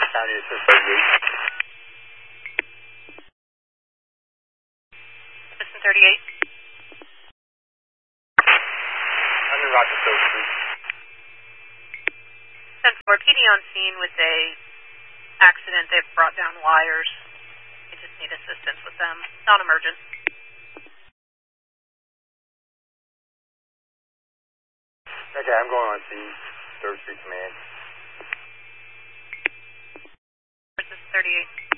County, this is 38. Citizen 38. I'm in Rochester Street. 10-4, PD on scene with a accident. They've brought down wires. We just need assistance with them. Non-emergent. Okay, I'm going on scene. 3rd Street Command. This is 38.